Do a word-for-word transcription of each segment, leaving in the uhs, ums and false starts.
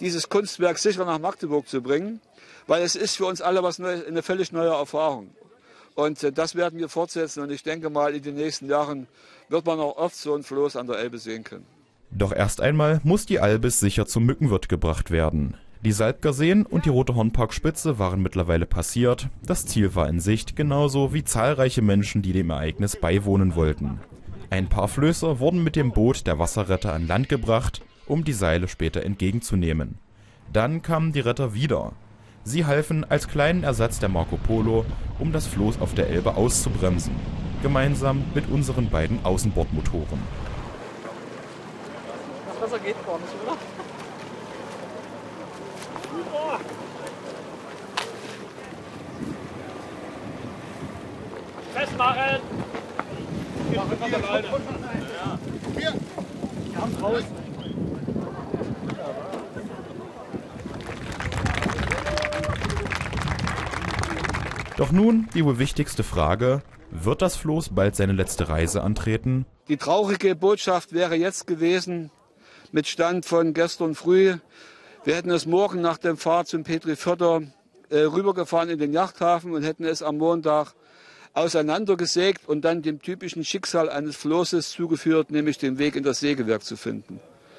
dieses Kunstwerk sicher nach Magdeburg zu bringen, weil es ist für uns alle was Neues, eine völlig neue Erfahrung. Und äh, das werden wir fortsetzen und ich denke mal, in den nächsten Jahren wird man auch oft so ein Floß an der Elbe sehen können. Doch erst einmal muss die Albis sicher zum Mückenwirt gebracht werden. Die Salbger Seen und die Rote Hornparkspitze waren mittlerweile passiert. Das Ziel war in Sicht, genauso wie zahlreiche Menschen, die dem Ereignis beiwohnen wollten. Ein paar Flößer wurden mit dem Boot der Wasserretter an Land gebracht, um die Seile später entgegenzunehmen. Dann kamen die Retter wieder. Sie halfen als kleinen Ersatz der Marco Polo, um das Floß auf der Elbe auszubremsen, gemeinsam mit unseren beiden Außenbordmotoren. Das Wasser geht gar nicht, oder? Festmachen! Wir haben raus. Doch nun die wohl wichtigste Frage: Wird das Floß bald seine letzte Reise antreten? Die traurige Botschaft wäre jetzt gewesen, mit Stand von gestern früh, wir hätten es morgen nach dem Fahrt zum Petriförder äh, rübergefahren in den Yachthafen und hätten es am Montag auseinandergesägt und dann dem typischen Schicksal eines Flosses zugeführt, nämlich den Weg in das Sägewerk zu finden.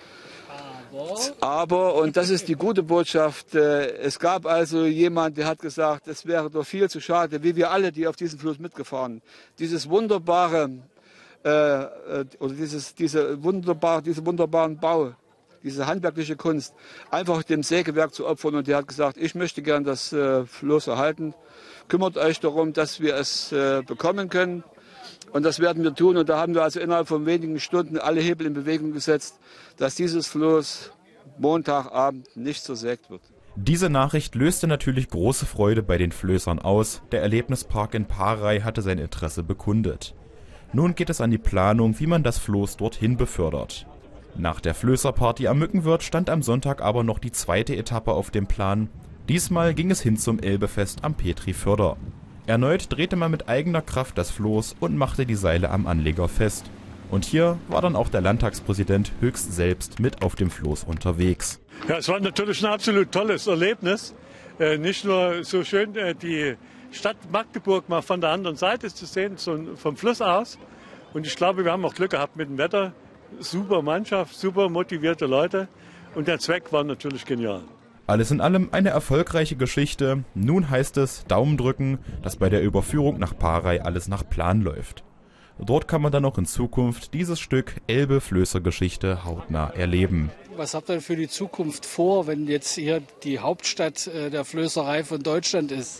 Aber, und das ist die gute Botschaft, äh, es gab also jemand, der hat gesagt, es wäre doch viel zu schade, wie wir alle, die auf diesem Fluss mitgefahren, dieses wunderbare, äh, oder dieses, diese wunderbare, diese wunderbaren Bau, diese handwerkliche Kunst, einfach dem Sägewerk zu opfern. Und der hat gesagt, ich möchte gern das äh, Floß erhalten. Kümmert euch darum, dass wir es äh, bekommen können. Und das werden wir tun. Und da haben wir also innerhalb von wenigen Stunden alle Hebel in Bewegung gesetzt, dass dieses Floß Montagabend nicht zersägt wird. Diese Nachricht löste natürlich große Freude bei den Flößern aus. Der Erlebnispark in Paarei hatte sein Interesse bekundet. Nun geht es an die Planung, wie man das Floß dorthin befördert. Nach der Flößerparty am Mückenwirt stand am Sonntag aber noch die zweite Etappe auf dem Plan. Diesmal ging es hin zum Elbefest am Petriförder. Erneut drehte man mit eigener Kraft das Floß und machte die Seile am Anleger fest. Und hier war dann auch der Landtagspräsident Höchst selbst mit auf dem Floß unterwegs. Ja, es war natürlich ein absolut tolles Erlebnis. Äh, nicht nur so schön äh, die Stadt Magdeburg mal von der anderen Seite zu sehen, so vom Fluss aus. Und ich glaube, wir haben auch Glück gehabt mit dem Wetter. Super Mannschaft, super motivierte Leute. Und der Zweck war natürlich genial. Alles in allem eine erfolgreiche Geschichte. Nun heißt es Daumen drücken, dass bei der Überführung nach Paarei alles nach Plan läuft. Dort kann man dann auch in Zukunft dieses Stück Elbe-Flößer-Geschichte hautnah erleben. Was habt ihr für die Zukunft vor, wenn jetzt hier die Hauptstadt der Flößerei von Deutschland ist?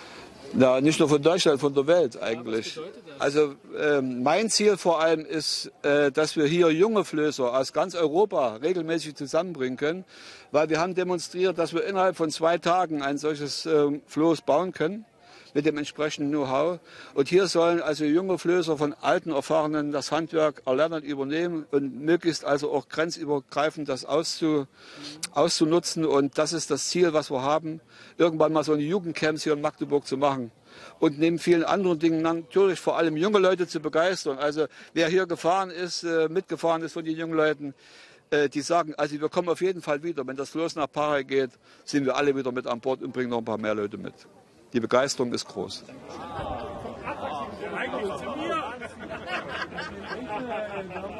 Na, nicht nur von Deutschland, von der Welt eigentlich. Also äh, mein Ziel vor allem ist, äh, dass wir hier junge Flößer aus ganz Europa regelmäßig zusammenbringen können, weil wir haben demonstriert, dass wir innerhalb von zwei Tagen ein solches äh, Floß bauen können mit dem entsprechenden Know-how. Und hier sollen also junge Flößer von alten Erfahrenen das Handwerk erlernen, übernehmen und möglichst also auch grenzübergreifend das auszu, auszunutzen. Und das ist das Ziel, was wir haben, irgendwann mal so eine Jugendcamps hier in Magdeburg zu machen. Und neben vielen anderen Dingen natürlich vor allem junge Leute zu begeistern. Also wer hier gefahren ist, mitgefahren ist von den jungen Leuten, die sagen, also wir kommen auf jeden Fall wieder. Wenn das Floß nach Paarei geht, sind wir alle wieder mit an Bord und bringen noch ein paar mehr Leute mit. Die Begeisterung ist groß. Eigentlich zu mir.